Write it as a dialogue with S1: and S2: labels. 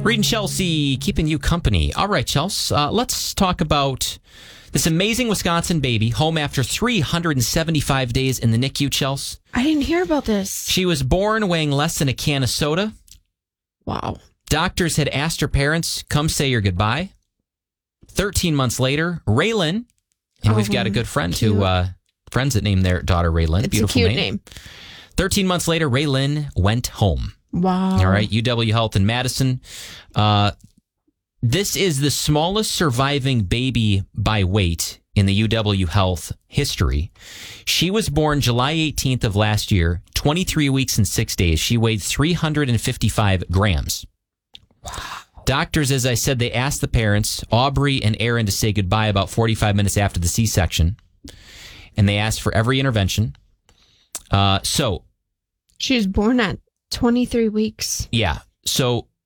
S1: Reed and Chelsea keeping you company. All right, Chelsea, let's talk about this amazing Wisconsin baby home after 375 days in the NICU, Chelsea.
S2: I didn't hear about this.
S1: She was born weighing less than a can of soda.
S2: Wow.
S1: Doctors had asked her parents, come say your goodbye. 13 months later, Raylan, and we've got a good friend friends that named their daughter Raylan.
S2: It's
S1: Beautiful
S2: a cute name.
S1: 13 months later, Raylan went home.
S2: Wow.
S1: All right, UW Health in Madison. This is the smallest surviving baby by weight in the UW Health history. She was born July 18th of last year, 23 weeks and 6 days. She weighed 355 grams. Wow. Doctors, as I said, they asked the parents, Aubrey and Aaron, to say goodbye about 45 minutes after the C-section. And they asked for every intervention. She
S2: was born at 23 weeks.
S1: Yeah. So